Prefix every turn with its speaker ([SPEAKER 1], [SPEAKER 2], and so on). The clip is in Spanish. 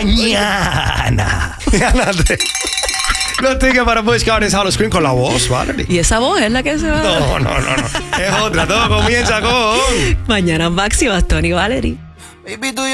[SPEAKER 1] mañana. Los tickets para Busch Gardens Hall of Scream con la voz, Valerie.
[SPEAKER 2] Y esa voz es la que se va.
[SPEAKER 1] No. Es otra. Todo comienza con
[SPEAKER 2] Mañana Max y Bastón y Valerie.
[SPEAKER 3] Baby,